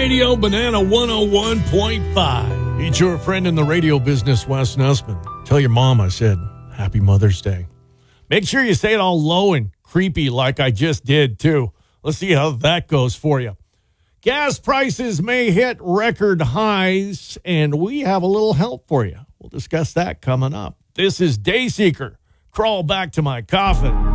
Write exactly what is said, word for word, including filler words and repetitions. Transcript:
Radio, Banana one oh one point five. Meet your friend in the radio business, Wes Nussman. Tell your mom I said, Happy Mother's Day. Make sure you say it all low and creepy like I just did, too. Let's see how that goes for you. Gas prices may hit record highs, and we have a little help for you. We'll discuss that coming up. This is Dayseeker. Crawl back to my coffin.